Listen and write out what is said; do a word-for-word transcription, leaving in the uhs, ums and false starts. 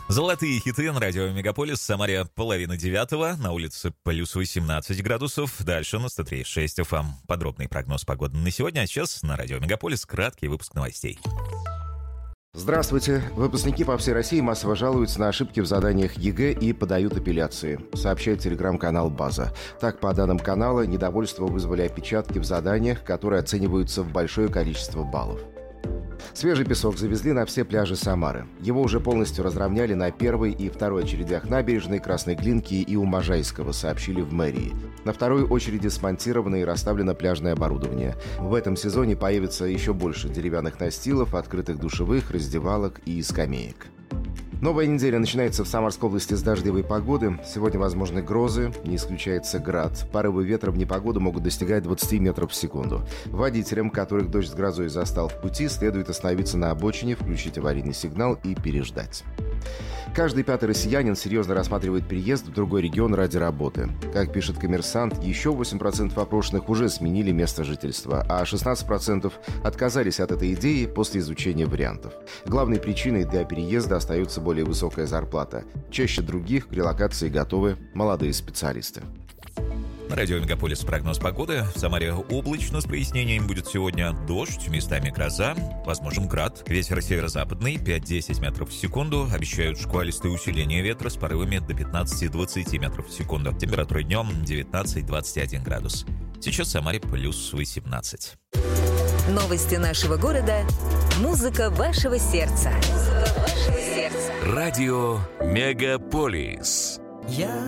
Золотые хиты на радио Мегаполис. В Самаре половина девятого, на улице плюс восемнадцать градусов. Дальше на сто три и шесть эф эм. Подробный прогноз погоды на сегодня. А сейчас на радио Мегаполис краткий выпуск новостей. Здравствуйте. Выпускники по всей России массово жалуются на ошибки в заданиях ЕГЭ и подают апелляции, сообщает телеграм-канал «База». Так, по данным канала, недовольство вызвали опечатки в заданиях, которые оцениваются в большое количество баллов. Свежий песок завезли на все пляжи Самары. Его уже полностью разровняли на первой и второй очередях набережной, Красной Глинки и у Можайского, сообщили в мэрии. На второй очереди смонтировано и расставлено пляжное оборудование. В этом сезоне появится еще больше деревянных настилов, открытых душевых, раздевалок и скамеек. Новая неделя начинается в Самарской области с дождевой погоды. Сегодня возможны грозы, не исключается град. Порывы ветра в непогоду могут достигать двадцать метров в секунду. Водителям, которых дождь с грозой застал в пути, следует остановиться на обочине, включить аварийный сигнал и переждать. Каждый пятый россиянин серьезно рассматривает переезд в другой регион ради работы. Как пишет «Коммерсант», еще восемь процентов опрошенных уже сменили место жительства, а шестнадцать процентов отказались от этой идеи после изучения вариантов. Главной причиной для переезда остается более высокая зарплата. Чаще других к релокации готовы молодые специалисты. На радио Мегаполис прогноз погоды. В Самаре облачно с прояснением, будет сегодня дождь, местами гроза, возможен град. Ветер северо-западный пять-десять метров в секунду. Обещают шквалистое усиление ветра с порывами до пятнадцать-двадцать метров в секунду. Температура днем девятнадцать-двадцать один градус. Сейчас в Самаре плюс восемнадцать. Новости нашего города. Музыка вашего сердца. Музыка вашего сердца. Радио Мегаполис. Я